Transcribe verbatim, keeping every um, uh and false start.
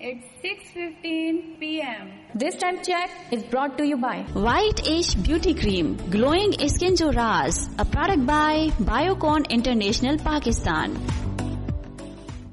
It's six fifteen p m This time check is brought to you by White Age Beauty Cream, Glowing Skin Jo Raaz, a product by Biocon International Pakistan.